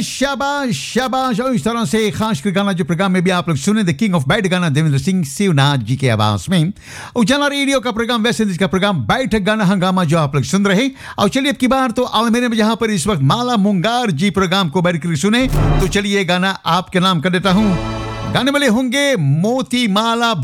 शाबाश शाबाश। और इस तरह से खास कर गाना जो प्रोग्राम में भी आप लोग सुने, द किंग ऑफ बैठ गाना देवेंद्र सिंह शिवनाथ जी के आवाज में। उजाला रेडियो का प्रोग्राम, वेस्ट इंडीज का प्रोग्राम बैठ गाना हंगामा जो आप लोग सुन रहे। और चलिए अब की बार तो आलमेरे में जहां पर इस वक्त माला मुंगार जी प्रोग्राम को बैठ कर सुने, तो चलिए गाना आपके नाम कर देता हूं। गाने वाले होंगे मोती माला